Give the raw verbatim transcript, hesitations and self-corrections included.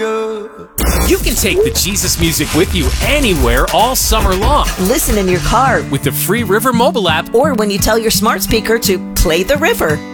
hallelujah. You can take the Jesus music with you anywhere all summer long Listen in your car with the free River mobile app. or when you tell your smart speaker to play the river.